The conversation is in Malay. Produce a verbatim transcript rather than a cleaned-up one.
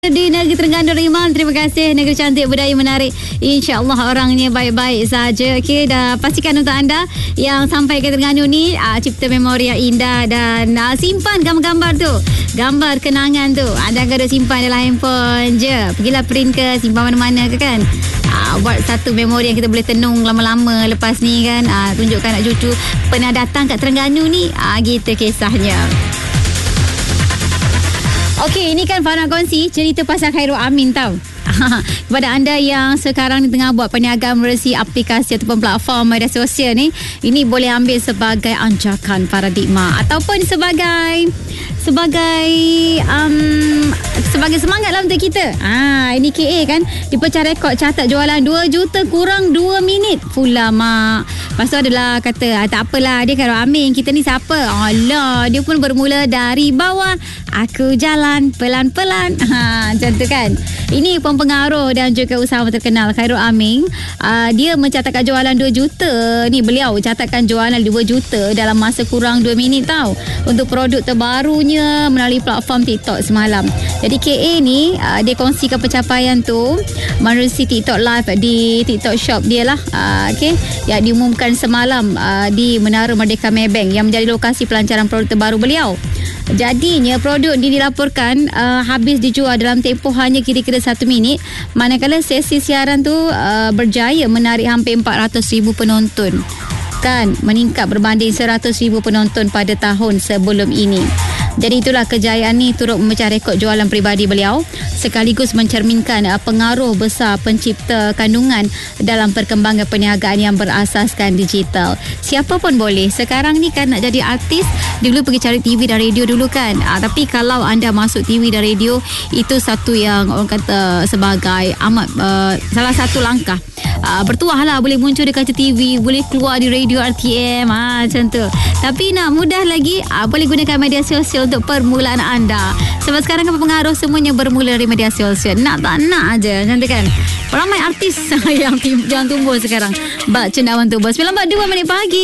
Di negeri Terengganu Riman, terima kasih. Negeri cantik, budaya menarik. InsyaAllah orangnya baik-baik saja. Okey, dah pastikan untuk anda yang sampai ke Terengganu ni, aa, cipta memori yang indah dan aa, simpan gambar-gambar tu, gambar kenangan tu. Anda akan simpan dalam handphone je. Pergilah print ke, simpan mana-mana ke kan. Aa, buat satu memori yang kita boleh tenung lama-lama lepas ni kan. Aa, tunjukkan anak cucu pernah datang kat Terengganu ni. Aa, gitu kisahnya. Okey, ini kan Farah kongsi cerita pasal Khairul Amin tau. Kepada anda yang sekarang ni tengah buat perniagaan melalui aplikasi ataupun platform media sosial ni, ini boleh ambil sebagai anjakan paradigma ataupun sebagai sebagai um, sebagai semangat lah untuk kita. Ah, ini K A kan dipecah rekod catat jualan dua juta kurang dua minit. Pula mak. Lepas tu adalah kata, ah, tak apalah, dia Khairul Amin, kita ni siapa? Alah, dia pun bermula dari bawah. Aku jalan pelan-pelan. Ha, macam tu kan. Ini pempengaruh dan juga usahawan terkenal Khairul Amin. Uh, dia mencatatkan jualan dua juta. Ni beliau catatkan jualan dua juta dalam masa kurang dua minit tau. Untuk produk terbarunya melalui platform TikTok semalam. Jadi K A ni uh, dia kongsikan pencapaian tu melalui TikTok live di TikTok shop dia lah. Uh, okay. Yang diumumkan semalam uh, di Menara Merdeka Maybank yang menjadi lokasi pelancaran produk terbaru beliau. Jadinya produk ini dilaporkan uh, habis dijual dalam tempoh hanya kira-kira satu minit, manakala sesi siaran tu uh, berjaya menarik hampir empat ratus ribu penonton, kan, meningkat berbanding seratus ribu penonton pada tahun sebelum ini. Jadi itulah kejayaan ni turut memecah rekod jualan peribadi beliau, sekaligus mencerminkan uh, pengaruh besar pencipta kandungan dalam perkembangan perniagaan yang berasaskan digital. Siapa pun boleh. Sekarang ni kan nak jadi artis, dulu pergi cari T V dan radio dulu kan. Uh, tapi kalau anda masuk T V dan radio, itu satu yang orang kata sebagai amat uh, salah satu langkah. Uh, bertuah lah, boleh muncul di kaca T V, boleh keluar di radio R T M, ha, macam tu. Tapi nak mudah lagi, uh, boleh gunakan media sosial untuk permulaan anda. Sebab sekarang kan pengaruh semuanya bermula dari media sosial. Nak tak nak aja, macam tu kan. Ramai artis yang, yang tumbuh sekarang. Bak cendawan tu bos. sembilan empat puluh dua minit pagi.